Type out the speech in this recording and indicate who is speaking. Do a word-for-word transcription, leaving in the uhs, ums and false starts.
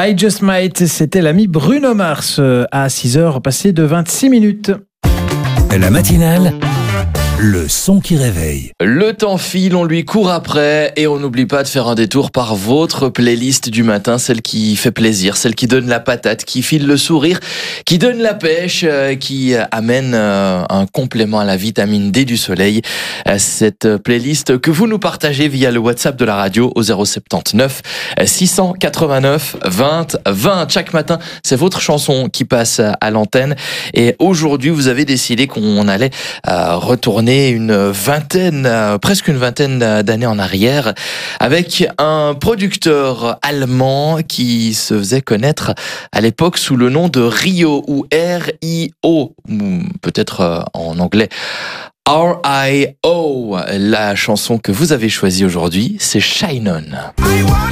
Speaker 1: I Just Might, c'était l'ami Bruno Mars à six heures passées de vingt-six minutes.
Speaker 2: La matinale, le son qui réveille.
Speaker 3: Le temps file, on lui court après et on n'oublie pas de faire un détour par votre playlist du matin, celle qui fait plaisir, celle qui donne la patate, qui file le sourire, qui donne la pêche, qui amène un complément à la vitamine D du soleil. Cette playlist que vous nous partagez via le WhatsApp de la radio au zéro soixante-dix-neuf six cent quatre-vingt-neuf vingt vingt. Chaque matin, c'est votre chanson qui passe à l'antenne et aujourd'hui, vous avez décidé qu'on allait retourner une vingtaine, euh, presque une vingtaine d'années en arrière, avec un producteur allemand qui se faisait connaître à l'époque sous le nom de Rio, ou R I O, ou peut-être euh, en anglais R I O. La chanson que vous avez choisie aujourd'hui, c'est Shine On.